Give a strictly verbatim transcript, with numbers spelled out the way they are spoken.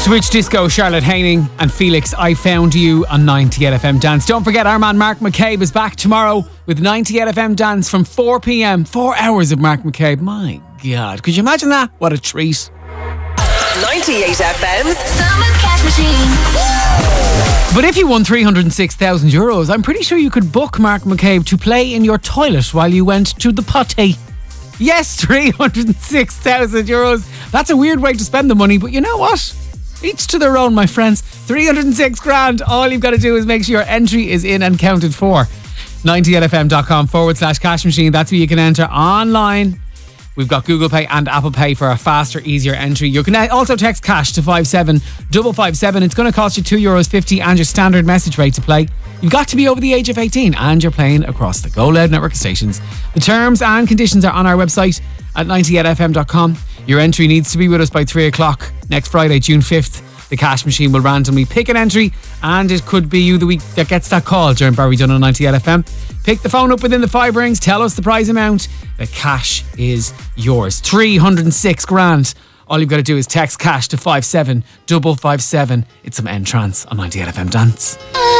Switch Disco, Charlotte Haining and Felix, I Found You on ninety-eight F M Dance. Don't forget, our man Mark McCabe is back tomorrow with ninety-eight F M Dance from four p.m. Four hours of Mark McCabe. My God, could you imagine that? What a treat. ninety-eight F M's Summer Cash Machine. But if you won three hundred six thousand euros, I'm pretty sure you could book Mark McCabe to play in your toilet while you went to the potty. Yes, three hundred six thousand euros. That's a weird way to spend the money, but you know what? Each to their own, my friends. three hundred six grand. All you've got to do is make sure your entry is in and counted for. ninety-eight fm.com forward slash cash machine. That's where you can enter online. We've got Google Pay and Apple Pay for a faster, easier entry. You can also text cash to five seven five five seven. It's going to cost you two euros fifty and your standard message rate to play. You've got to be over the age of eighteen and you're playing across the Go Loud network of stations. The terms and conditions are on our website at ninety-eight f m dot com. Your entry needs to be with us by three o'clock next Friday, June fifth. The cash machine will randomly pick an entry and it could be you the week that gets that call during Barry Dunn on ninety-eight F M. Pick the phone up within the five rings, tell us the prize amount. The cash is yours. three hundred six grand. All you've got to do is text cash to five seven five five seven. It's some N-Trance on ninety-eight F M Dance.